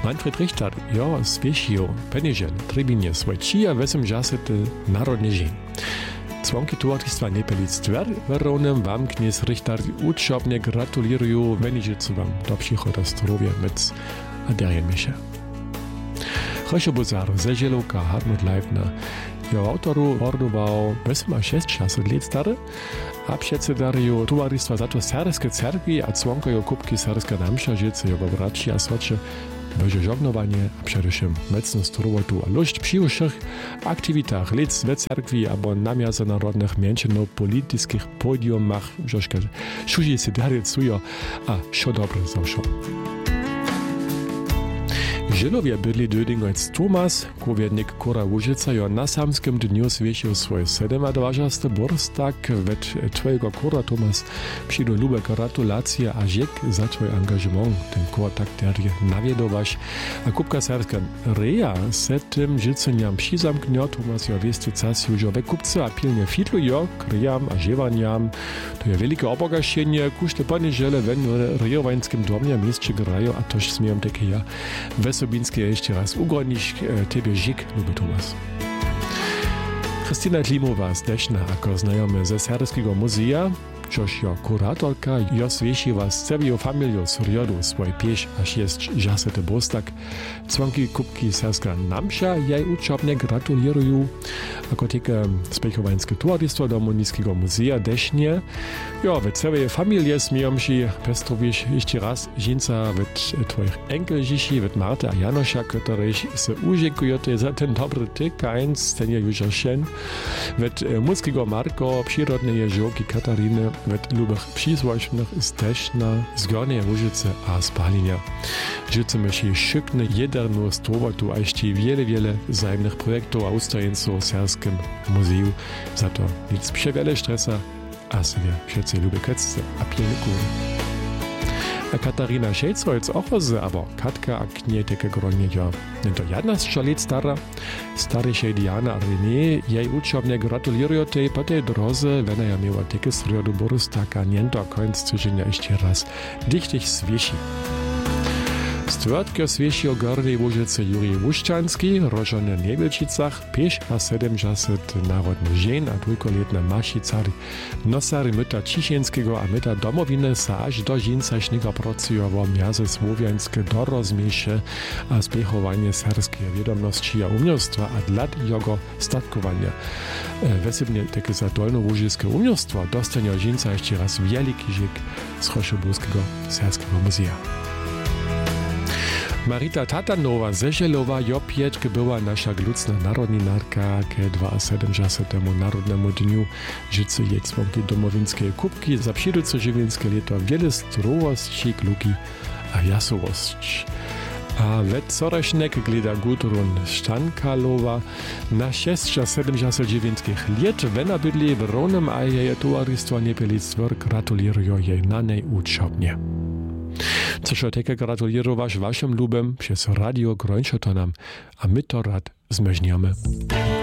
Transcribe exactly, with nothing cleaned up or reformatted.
Manfred Richter, ja, zwiesił peniżel, trybinje swój cija wesem jasety narodny dzień. Członki towarzystwa Niepelic Twer Weronem wam kniez Richter uczobnie gratuluję, weniżycu wam do przychodu zdrowia med Adrian Micha. Chociaż Buzaro ze Zieloka Hartmut Leibner, jo autoru ordował wesem a sześć lat stary, a przedsedariu towarzystwa za to serskie cerkwi, a członko jo kubki serska namsza życy, jego braci a socie, Boże żognowanie, a przede wszystkim mocno zdrowotu a luść przyjszych aktywitach lic w cerkwi albo namiaza narodnych mniejszynów politycznych podiumach, żoszka szuży się darycują, a szo dobre zawsze. Żylowie byli dodingojc Tomas, kowiednik Kora Łużyca, jo na samskim dniu zwiesił swoje siedemdziesiąty borstak, wet twojego Kora Tomas przyjdą lube gratulacje a dziek za twój angażement, ten Kor tak derje nawiedowaś, a kubka serska Reja se tym życeniam przyzamknio, Tomas jo wiesty cas już we kupce, a pilnie fitlu jo, kryjam a ziewaniam, to je wielkie obogaszenie, kuszte poniżele, wenn w rejowańskim domie mieście grają, a toż smiem takie ja, Sobińskie jeszcze raz ugronić e, Tebie Żik, lubi Tomas. Krystyna Klimowa z Deszna, jako znajomy ze Serskiego Muzea, což jo kuratorka, jo zwiesiła z całą familią z riodu swój piesz, aż jest jasety bostak. Członki kubki Serska Namsza jej uczobnie gratulują, jako tylko Spejchowańskie towarzystwo do Muniskiego Muzea Desznie. Jo, w całej familii śmieją się pestrowisz jeszcze raz żinca w twoich enkelžiši, w Marty a Janosza, któryś se užiekują za ten dobry tyk, a eins ten je już ošen. W Muskiego Marko, przyrodnej jeżołki Katariny, w lubach przysłośnych z Deszna, z Gornej Łużycy a z Palinia. Życzymy się szybny, jedną zdrowotu, a jeszcze wiele, wiele wzajemnych projektów a ustajeńców w Serskim Muzeum. Za to nic przewiele stresa, a sobie wszyscy lubię kecce a pielne kury. A Katarina Szejcholz auch was, aber Katka a knieteke gronie ja. Nie to jedenaście lat stara, starejszej Diana a René jej uczobnie gratulują tej po tej drodze, wenn ja miała takie sriodu borustaka, nie to końc tygodnia jeszcze raz dichtig zwiesi. Stwórtko zwiesił Gornej Łużycy Jurij Łuszczanski, rożony w Niebelčicach, pięć a siedemdziesiąt narodny dzień, a dwójkoletna Maszicar, nosary myta Ciesińskiego a myta domowiny sa aż do żincaśnego pracują miazy słowiańskie do rozmiesze a spiechowanie serskie wiadomości a umiostwa a dla jego statkowania. Wesybnie takie za dolnołużyskie umiostwo dostanie żinca jeszcze raz wielki żik z Choszobuskiego Serskiego Muzea. Marita Tatanowa ze Żelowa jopietk była nasza glucna narodninarka k siedemdziesiątemu Narodnemu Dniu życy jej członki domowinskiej kubki za przyjduce żywienskie leto wiele zdrowości, kluki a jasowość. A wecoreśnek gleda Gudrun Sztankalowa na siedemdziesiąt dziewięć lat wena bydli w Ronem a jej towarzystwo Niepelic Twer gratulują jej na niej uczobnie. Což také gratulirovaš vašim lubem przez Radio Grońszotonam, a my to rad zmežňame.